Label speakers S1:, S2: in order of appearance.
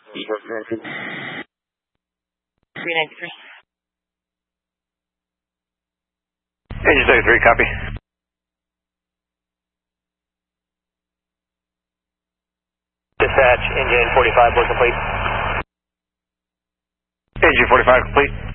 S1: 393.
S2: Engine 33, copy.
S3: Dispatch, engine 45, board complete.
S2: Engine 45, complete.